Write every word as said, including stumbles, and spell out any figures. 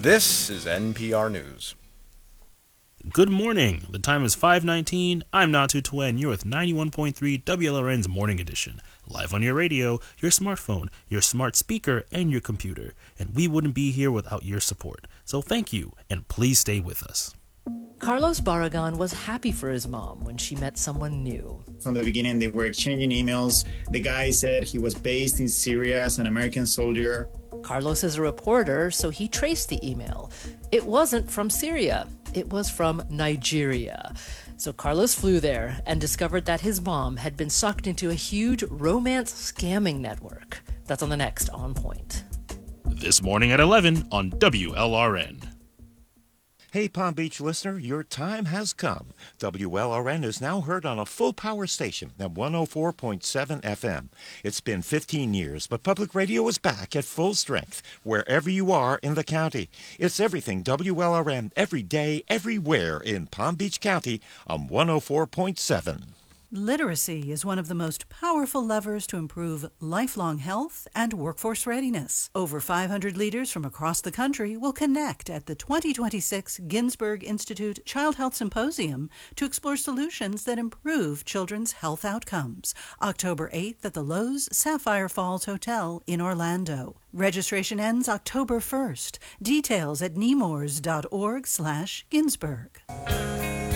This is N P R News. Good morning. The time is five nineteen. I'm Natu Tuen. You're with ninety-one point three W L R N's Morning Edition. Live on your radio, your smartphone, your smart speaker, and your computer. And we wouldn't be here without your support. So thank you, and please stay with us. Carlos Barragan was happy for his mom when she met someone new. From the beginning, they were exchanging emails. The guy said he was based in Syria as an American soldier. Carlos is a reporter, so he traced the email. It wasn't from Syria. It was from Nigeria. So Carlos flew there and discovered that his mom had been sucked into a huge romance scamming network. That's on the next On Point. This morning at eleven on W L R N. Hey, Palm Beach listener, your time has come. W L R N is now heard on a full-power station at one oh four point seven F M. It's been fifteen years, but public radio is back at full strength, wherever you are in the county. It's everything W L R N, every day, everywhere in Palm Beach County on one oh four point seven. Literacy is one of the most powerful levers to improve lifelong health and workforce readiness. Over five hundred leaders from across the country will connect at the twenty twenty-six Ginsberg Institute Child Health Symposium to explore solutions that improve children's health outcomes. October eighth at the Loews Sapphire Falls Hotel in Orlando. Registration ends October first. Details at nemors dot org slash Ginsberg.